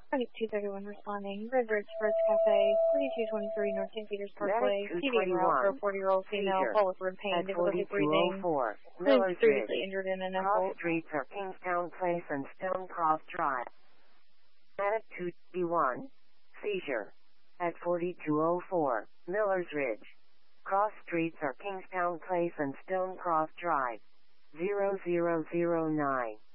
Medic 231 responding. Redbird Express Cafe, 4223 North St. Peters Parkway. PD route for a 40-year-old female, full with rib pain, difficulty breathing. Claims previously injured in an assault. Cross streets are Kingstown Place and Stonecroft Drive. Medic 231, seizure. At 4204, Millers Ridge. Cross streets are Kingstown Place and Stonecroft Drive. 0009.